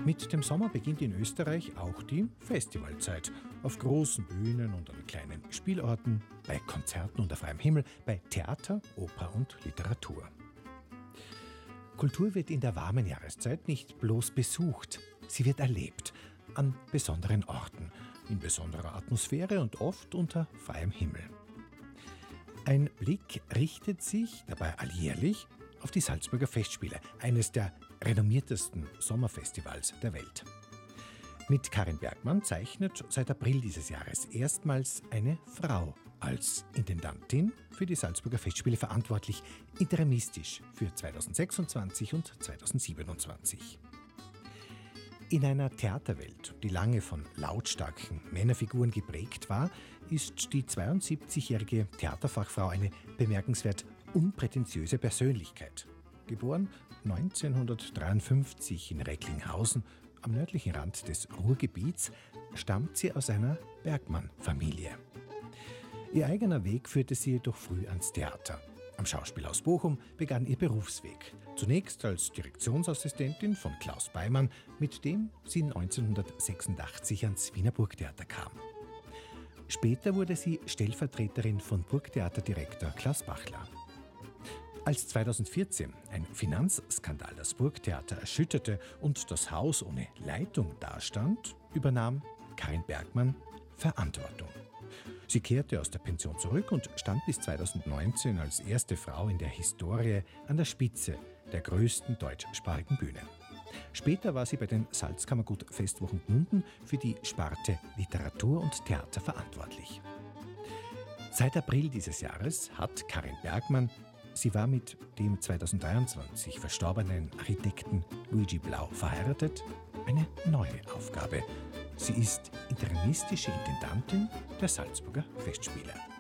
Mit dem Sommer beginnt in Österreich auch die Festivalzeit. Auf großen Bühnen und an kleinen Spielorten, bei Konzerten unter freiem Himmel, bei Theater, Oper und Literatur. Kultur wird in der warmen Jahreszeit nicht bloß besucht, sie wird erlebt, an besonderen Orten, in besonderer Atmosphäre und oft unter freiem Himmel. Ein Blick richtet sich dabei alljährlich auf die Salzburger Festspiele, eines der renommiertesten Sommerfestivals der Welt. Mit Karin Bergmann zeichnet seit April dieses Jahres erstmals eine Frau als Intendantin für die Salzburger Festspiele verantwortlich, interimistisch für 2026 und 2027. In einer Theaterwelt, die lange von lautstarken Männerfiguren geprägt war, ist die 72-jährige Theaterfachfrau eine bemerkenswert unprätentiöse Persönlichkeit. Geboren 1953 in Recklinghausen, am nördlichen Rand des Ruhrgebiets, stammt sie aus einer Bergmann-Familie. Ihr eigener Weg führte sie jedoch früh ans Theater. Am Schauspielhaus Bochum begann ihr Berufsweg. Zunächst als Direktionsassistentin von Klaus Beimann, mit dem sie 1986 ans Wiener Burgtheater kam. Später wurde sie Stellvertreterin von Burgtheaterdirektor Klaus Bachler. Als 2014 ein Finanzskandal das Burgtheater erschütterte und das Haus ohne Leitung dastand, übernahm Karin Bergmann Verantwortung. Sie kehrte aus der Pension zurück und stand bis 2019 als erste Frau in der Historie an der Spitze der größten deutschsprachigen Bühne. Später war sie bei den Salzkammergut-Festwochen Gmunden für die Sparte Literatur und Theater verantwortlich. Seit April dieses Jahres hat Karin Bergmann, sie war mit dem 2023 verstorbenen Architekten Luigi Blau verheiratet, eine neue Aufgabe. Sie ist interimistische Intendantin der Salzburger Festspiele.